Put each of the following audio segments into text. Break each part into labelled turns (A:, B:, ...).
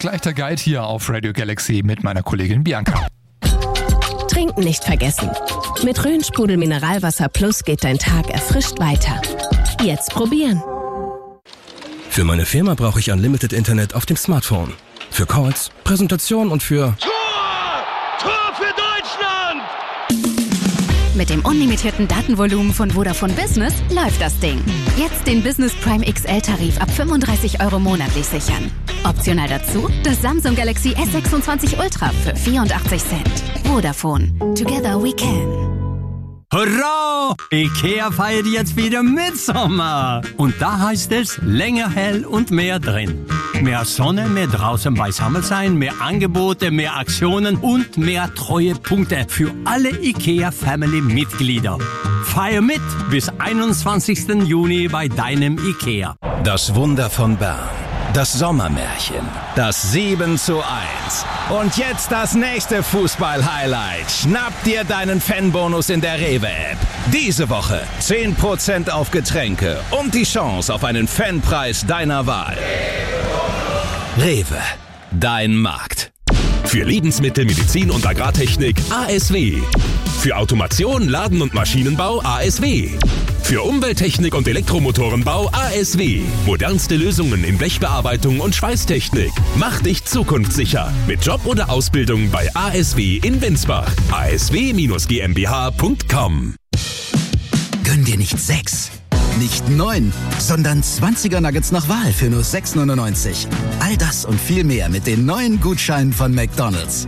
A: gleich der Guide hier auf Radio Galaxy mit meiner Kollegin Bianca.
B: Trinken nicht vergessen. Mit Rhön-Sprudel Mineralwasser Plus geht dein Tag erfrischt weiter. Jetzt probieren.
C: Für meine Firma brauche ich Unlimited Internet auf dem Smartphone. Für Calls, Präsentation und für...
D: Tor für Deutschland!
E: Mit dem unlimitierten Datenvolumen von Vodafone Business läuft das Ding. Jetzt den Business Prime XL-Tarif ab 35 € monatlich sichern. Optional dazu das Samsung Galaxy S26 Ultra für 84 Cent. Vodafone. Together we can.
F: Hurra! IKEA feiert jetzt wieder Mitsommer. Und da heißt es länger hell und mehr drin. Mehr Sonne, mehr draußen beisammen sein, mehr Angebote, mehr Aktionen und mehr Treuepunkte für alle IKEA-Family-Mitglieder. Feier mit bis 21. Juni bei deinem IKEA.
C: Das Wunder von Bern. Das Sommermärchen. Das 7:1. Und jetzt das nächste Fußball-Highlight. Schnapp dir deinen Fanbonus in der Rewe-App. Diese Woche 10% auf Getränke und die Chance auf einen Fanpreis deiner Wahl. Rewe. Dein Markt.
G: Für Lebensmittel, Medizin und Agrartechnik ASW. Für Automation, Laden- und Maschinenbau ASW. Für Umwelttechnik und Elektromotorenbau ASW. Modernste Lösungen in Blechbearbeitung und Schweißtechnik. Mach dich zukunftssicher mit Job oder Ausbildung bei ASW in Winsbach. asw-gmbh.com.
H: Gönn dir nicht 6, nicht 9, sondern 20er Nuggets nach Wahl für nur 6,99. All das und viel mehr mit den neuen Gutscheinen von McDonald's.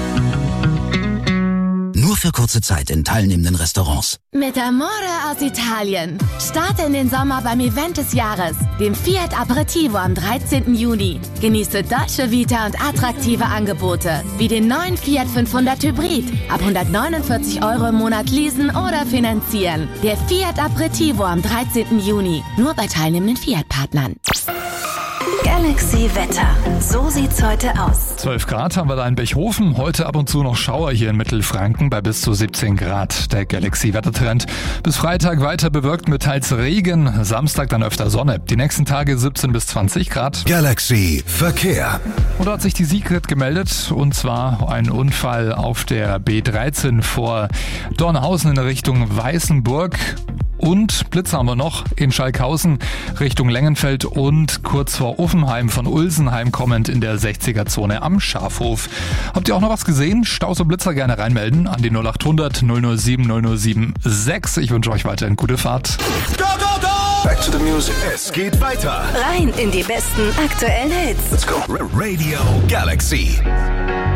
H: Nur für kurze Zeit in teilnehmenden Restaurants.
I: Mit Amore aus Italien. Starte in den Sommer beim Event des Jahres, dem Fiat Aperitivo am 13. Juni. Genieße Dolce Vita und attraktive Angebote, wie den neuen Fiat 500 Hybrid. Ab 149 € im Monat leasen oder finanzieren. Der Fiat Aperitivo am 13. Juni. Nur bei teilnehmenden Fiat-Partnern.
E: Galaxy Wetter. So sieht's heute aus.
A: 12 Grad haben wir da in Bechhofen. Heute ab und zu noch Schauer hier in Mittelfranken bei bis zu 17 Grad. Der Galaxy-Wettertrend. Bis Freitag weiter bewölkt mit teils Regen. Samstag dann öfter Sonne. Die nächsten Tage 17 bis 20 Grad.
J: Galaxy Verkehr.
A: Und da hat sich die Sigrid gemeldet. Und zwar ein Unfall auf der B13 vor Dornhausen in Richtung Weißenburg. Und Blitze haben wir noch in Schalkhausen Richtung Lengenfeld und kurz vor Uffenheim von Ulsenheim kommend in der 60er-Zone am Schafhof. Habt ihr auch noch was gesehen? Staus und Blitzer gerne reinmelden an die 0800 007 007 6. Ich wünsche euch weiterhin gute Fahrt.
J: Go, go, go! Back to the music. Es geht weiter.
E: Rein in die besten aktuellen Hits.
J: Let's go. Radio Galaxy.